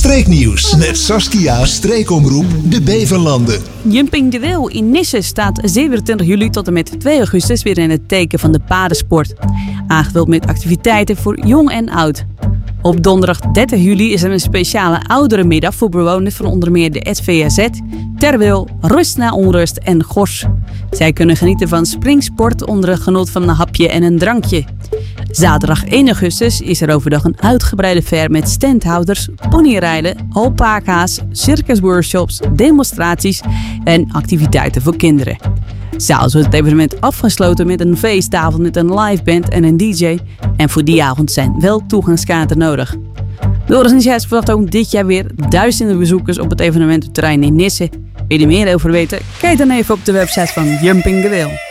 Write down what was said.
Streeknieuws met Saskia Streekomroep de Beverlanden. Jumping de Wil in Nisse staat 27 juli tot en met 2 augustus weer in het teken van de paardensport. Aangevuld met activiteiten voor jong en oud. Op donderdag 30 juli is er een speciale ouderenmiddag voor bewoners van onder meer de SVAZ, Terwil, Rust na Onrust en Gors. Zij kunnen genieten van springsport onder het genot van een hapje en een drankje. Zaterdag 1 augustus is er overdag een uitgebreide fair met standhouders, ponyrijden, alpaca's, circusworkshops, demonstraties en activiteiten voor kinderen. S'avonds wordt het evenement afgesloten met een feesttafel met een live band en een DJ. En voor die avond zijn wel toegangskaarten nodig. De organisatie verwacht ook dit jaar weer duizenden bezoekers op het evenemententerrein in Nisse. Wil je er meer over weten? Kijk dan even op de website van Jumping de Wil.